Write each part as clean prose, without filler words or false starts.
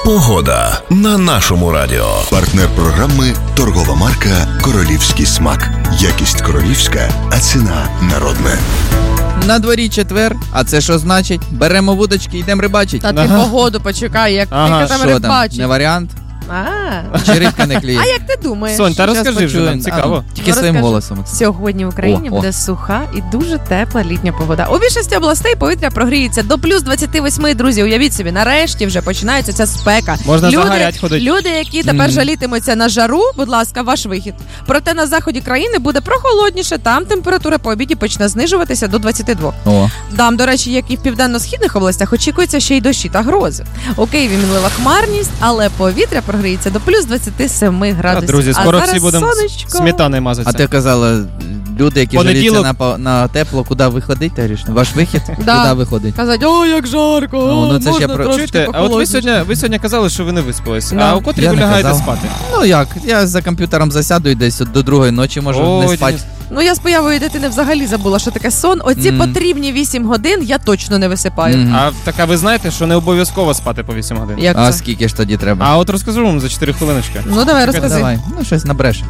Погода на нашому радіо. Партнер програми – торгова марка «Королівський смак». Якість королівська, а ціна народна. На дворі четвер, а це що значить? Беремо вудочки і йдемо рибачить. Та ти погоду почекай, як ти там Що там, рибачить. не варіант? Чи рибка не кліє? А як ти думаєш? Сонь, та розкажи вже, нам цікаво. Тільки своїм голосом. Сьогодні в Україні буде суха і дуже тепла літня погода. У більшості областей повітря прогріється до плюс 28, друзі. Уявіть собі, нарешті вже починається ця спека. Можна загорять ходити. Люди, які тепер жалітимуться на жару, будь ласка, ваш вихід. Проте на заході країни буде прохолодніше, там температура по обіді почне знижуватися до 22. Там, до речі, як і в південно-східних областях, очікується ще й дощі та грози. У Києві мінлива хмарність, але повітря прогріється до плюс 27 градусів. Друзі, скоро всі будемо сонечко. сметаною мазатися. А ти казала, люди, які жаліться на тепло, куди виходить, та рішно? Ваш вихід? Куди виходить? Казать, о, як жарко, ну, це ж я трошки а от ви сьогодні казали, що ви не виспалися. А у котрій Я ви не лягаєте казав. спати? Ну як, я за комп'ютером засяду і десь до 2-ї ночі можу не спати. Ну, я з появою дитини взагалі забула, що таке сон. Оці потрібні 8 годин я точно не висипаю. А ви знаєте, що не обов'язково спати по 8 годин? Як А це? скільки ж тоді треба? А от розкажу вам за 4 хвилиночки. Ну, давай, розкази. Давай, ну щось набреш.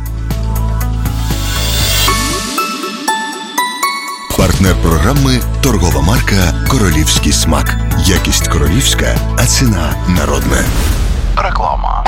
Партнер програми – торгова марка «Королівський смак». Якість королівська, а ціна народна. Реклама.